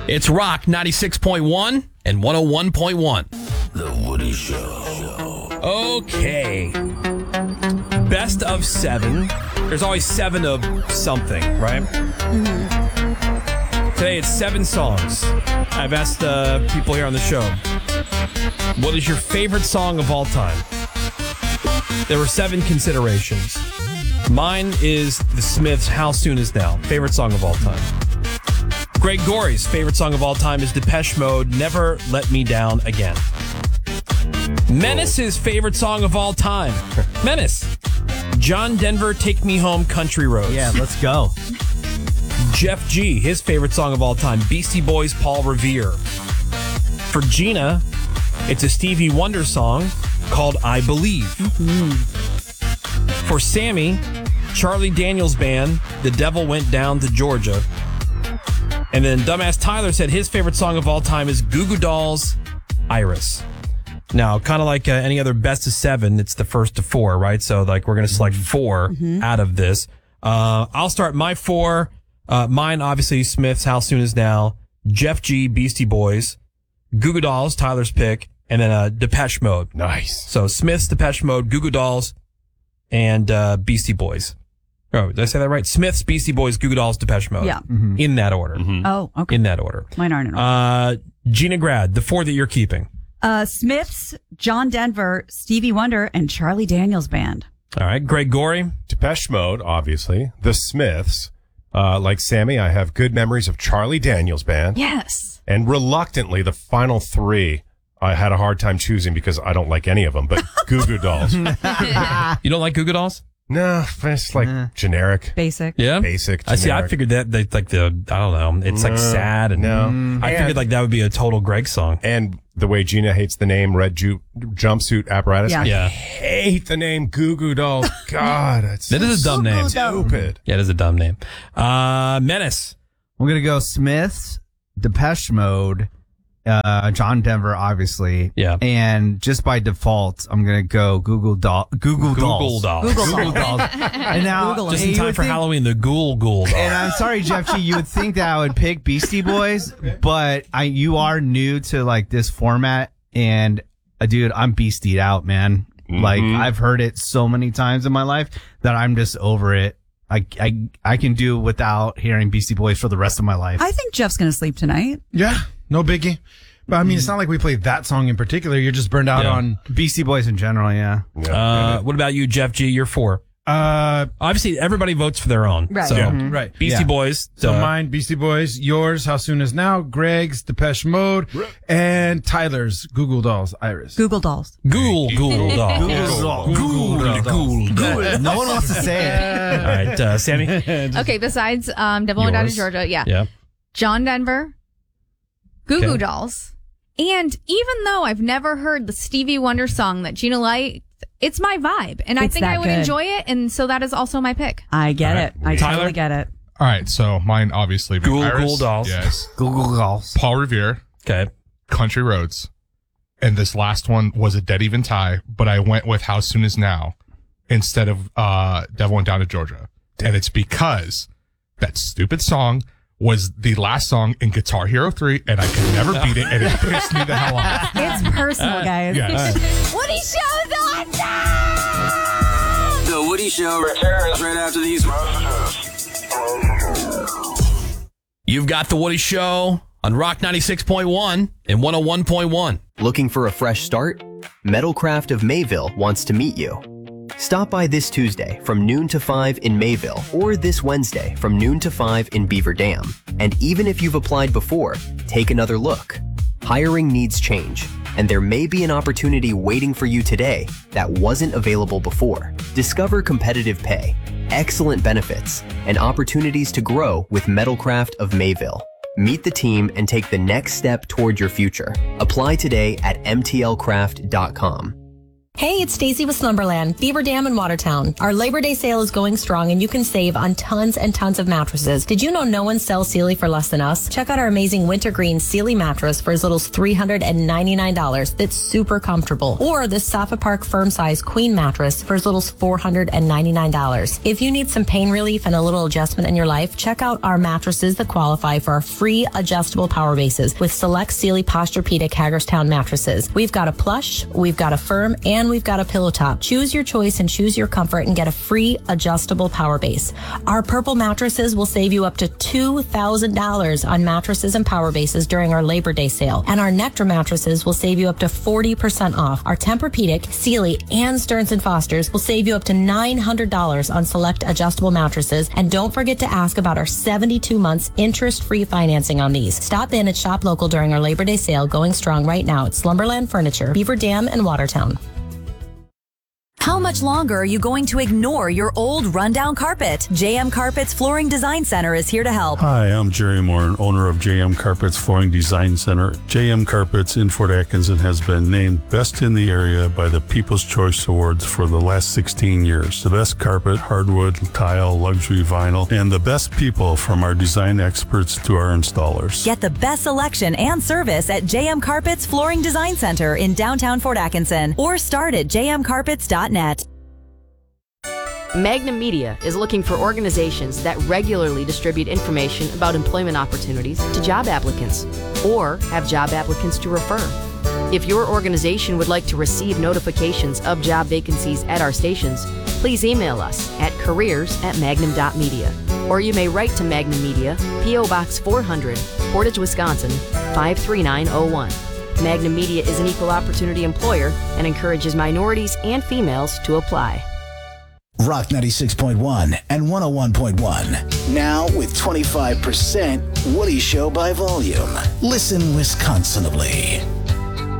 It's Rock 96.1 and 101.1. The Woody Show. Okay. Best of 7. There's always 7 of something, right? Mm-hmm. Today it's 7 songs. I've asked people here on the show, what is your favorite song of all time? There were 7 considerations. Mine is The Smiths' How Soon Is Now. Favorite song of all time. Greg Gorey's favorite song of all time is Depeche Mode, Never Let Me Down Again. Menace's favorite song of all time. Menace. John Denver, Take Me Home, Country Roads. Yeah, let's go. Jeff G, his favorite song of all time, Beastie Boys, Paul Revere. For Gina, it's a Stevie Wonder song called I Believe. Mm-hmm. For Sammy, Charlie Daniels Band, The Devil Went Down to Georgia. And then Dumbass Tyler said his favorite song of all time is Goo Goo Dolls, Iris. Now, kind of like any other best of 7, it's the first to 4, right? So, like, we're going to select 4 out of this. I'll start my 4. Mine, obviously, Smiths, How Soon Is Now, Jeff G, Beastie Boys, Goo Goo Dolls, Tyler's pick, and then Depeche Mode. Nice. So, Smiths, Depeche Mode, Goo Goo Dolls, and Beastie Boys. Oh, did I say that right? Smiths, Beastie Boys, Goo Goo Dolls, Depeche Mode. Yeah. Mm-hmm. In that order. Mm-hmm. Oh, okay. In that order. Mine aren't in order. Gina Grad, the 4 that you're keeping. Smiths, John Denver, Stevie Wonder, and Charlie Daniels Band. All right. Greg Gorey. Depeche Mode, obviously. The Smiths. Like Sammy, I have good memories of Charlie Daniels Band. Yes. And reluctantly, the final 3, I had a hard time choosing because I don't like any of them, but Goo Goo Dolls. You don't like Goo Goo Dolls? No, it's like generic. Basic. Yeah? Basic, generic. I see. I figured that, like, I don't know. It's like sad. And I figured like that would be a total Greg song. And the way Gina hates the name Red Jumpsuit Apparatus. Yeah. I hate the name Goo Goo Dolls. God, that's That is a dumb name. stupid. Yeah, it is a dumb name. Menace. We're going to go Smiths, Depeche Mode, John Denver, obviously. Yeah. And just by default, I'm going to go Google Dolls. Google Dolls. And now, Just in time for Halloween, the Ghoul Dolls. And I'm sorry, Jeff G, you would think that I would pick Beastie Boys, but you are new to like this format, and dude, I'm beastied out, man. Mm-hmm. Like I've heard it so many times in my life that I'm just over it. I can do without hearing Beastie Boys for the rest of my life. I think Jeff's going to sleep tonight. Yeah, no biggie. But I mean, it's not like we played that song in particular. You're just burned out on Beastie Boys in general, yeah. What about you, Jeff G? You're 4. Obviously, everybody votes for their own. Right. So, right. Beastie Boys. So mine, Beastie Boys. Yours, How Soon Is Now. Greg's, Depeche Mode. And Tyler's, Google Dolls, Iris. Google Dolls. Ghoul Dolls. Google Dolls. No one wants to say it. All right, Sammy. Okay, besides Devil Went Down to Georgia, yeah. John Denver, Goo Goo Dolls, and even though I've never heard the Stevie Wonder song that Gina liked, it's my vibe, and I think I would enjoy it, and so that is also my pick. I get it. I Tyler? totally get it. All right, so mine obviously being Iris. Google Dolls. Yes. Google Dolls. Paul Revere. Okay. Country Roads. And this last one was a dead even tie, but I went with How Soon Is Now instead of Devil Went Down to Georgia. And it's because that stupid song was the last song in Guitar Hero 3, and I could never beat it, and it pissed me the hell off. It's personal, guys. Yes. Woody Show's awesome! The Woody Show returns right after these. You've got The Woody Show on Rock 96.1 and 101.1. Looking for a fresh start? Metalcraft of Mayville wants to meet you. Stop by this Tuesday from noon to 5 in Mayville or this Wednesday from noon to 5 in Beaver Dam. And even if you've applied before, take another look. Hiring needs change, and there may be an opportunity waiting for you today that wasn't available before. Discover competitive pay, excellent benefits, and opportunities to grow with Metalcraft of Mayville. Meet the team and take the next step toward your future. Apply today at mtlcraft.com. Hey, it's Stacy with Slumberland, Beaver Dam in Watertown. Our Labor Day sale is going strong and you can save on tons and tons of mattresses. Did you know no one sells Sealy for less than us? Check out our amazing wintergreen Sealy mattress for as little as $399. That's super comfortable. Or this Safa Park firm size queen mattress for as little as $499. If you need some pain relief and a little adjustment in your life, check out our mattresses that qualify for our free adjustable power bases with select Sealy Posturepedic Hagerstown mattresses. We've got a plush, we've got a firm, and we've got a pillow top. Choose your choice and choose your comfort and get a free adjustable power base. Our purple mattresses will save you up to $2,000 on mattresses and power bases during our Labor Day sale. And our Nectar mattresses will save you up to 40% off. Our Tempur-Pedic, Sealy, and Stearns & Foster's will save you up to $900 on select adjustable mattresses. And don't forget to ask about our 72 months interest-free financing on these. Stop in at Shop Local during our Labor Day sale going strong right now at Slumberland Furniture, Beaver Dam, and Watertown. How much longer are you going to ignore your old rundown carpet? JM Carpets Flooring Design Center is here to help. Hi, I'm Jerry Moore, owner of JM Carpets Flooring Design Center. JM Carpets in Fort Atkinson has been named best in the area by the People's Choice Awards for the last 16 years. The best carpet, hardwood, tile, luxury vinyl, and the best people from our design experts to our installers. Get the best selection and service at JM Carpets Flooring Design Center in downtown Fort Atkinson or start at jmcarpets.net. Magnum Media is looking for organizations that regularly distribute information about employment opportunities to job applicants or have job applicants to refer. If your organization would like to receive notifications of job vacancies at our stations, please email us at careers@magnum.media. Or you may write to Magnum Media, P.O. Box 400, Portage, Wisconsin, 53901. Magnum Media is an equal opportunity employer and encourages minorities and females to apply. Rock 96.1 and 101.1. Now with 25% Woody Show by volume. Listen Wisconsinably.